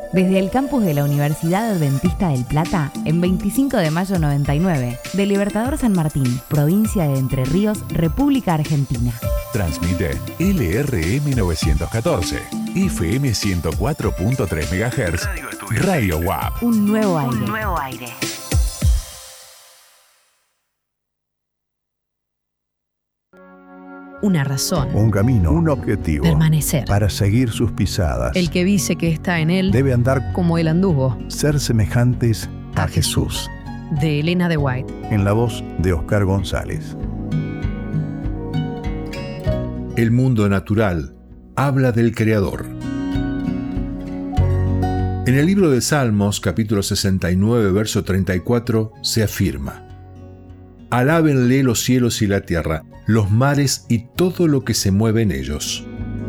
Desde el campus de la Universidad Adventista del Plata, en 25 de mayo 99, de Libertador San Martín, provincia de Entre Ríos, República Argentina. Transmite LRM 914, FM 104.3 MHz, Radio WAP. Un nuevo aire. Una razón. Un camino, un objetivo. Permanecer. Para seguir sus pisadas. El que dice que está en él debe andar como él anduvo. Ser semejantes a Jesús. De Elena de White. En la voz de Oscar González. El mundo natural habla del Creador. En el libro de Salmos, capítulo 69, verso 34, se afirma: Alábenle los cielos y la tierra, los mares y todo lo que se mueve en ellos.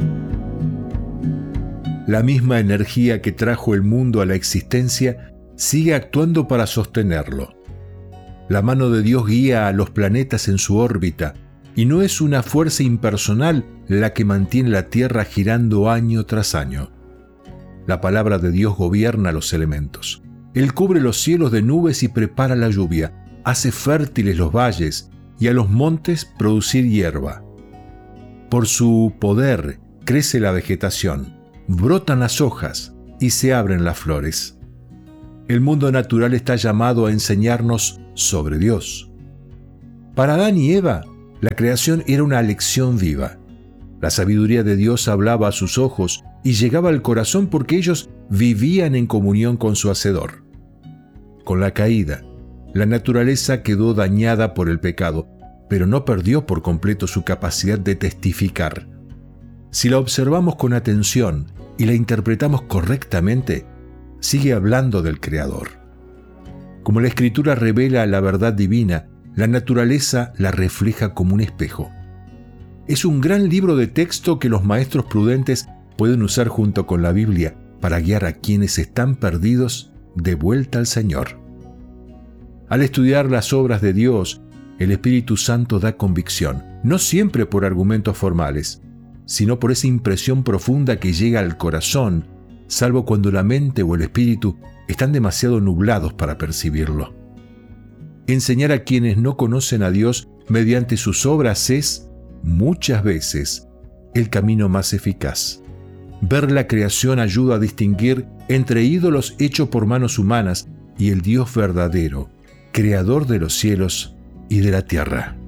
La misma energía que trajo el mundo a la existencia sigue actuando para sostenerlo. La mano de Dios guía a los planetas en su órbita, y no es una fuerza impersonal la que mantiene la Tierra girando año tras año. La palabra de Dios gobierna los elementos. Él cubre los cielos de nubes y prepara la lluvia, hace fértiles los valles y a los montes producir hierba. Por su poder crece la vegetación, brotan las hojas y se abren las flores. El mundo natural está llamado a enseñarnos sobre Dios. Para Adán y Eva, la creación era una lección viva. La sabiduría de Dios hablaba a sus ojos y llegaba al corazón porque ellos vivían en comunión con su Hacedor. Con la caída, la naturaleza quedó dañada por el pecado, pero no perdió por completo su capacidad de testificar. Si la observamos con atención y la interpretamos correctamente, sigue hablando del Creador. Como la Escritura revela la verdad divina, la naturaleza la refleja como un espejo. Es un gran libro de texto que los maestros prudentes pueden usar junto con la Biblia para guiar a quienes están perdidos de vuelta al Señor. Al estudiar las obras de Dios, el Espíritu Santo da convicción, no siempre por argumentos formales, sino por esa impresión profunda que llega al corazón, salvo cuando la mente o el espíritu están demasiado nublados para percibirlo. Enseñar a quienes no conocen a Dios mediante sus obras es, muchas veces, el camino más eficaz. Ver la creación ayuda a distinguir entre ídolos hechos por manos humanas y el Dios verdadero, creador de los cielos y de la tierra.